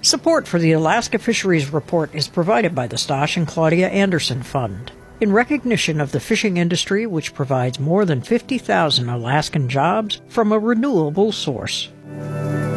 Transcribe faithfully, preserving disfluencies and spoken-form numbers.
Support for the Alaska Fisheries Report is provided by the Stosh and Claudia Anderson Fund, in recognition of the fishing industry, which provides more than fifty thousand Alaskan jobs from a renewable source.